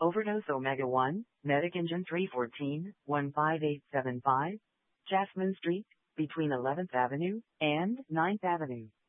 Overdose Omega 1, Medic Engine 314, 15875, Jasmine Street, between 11th Avenue and 9th Avenue.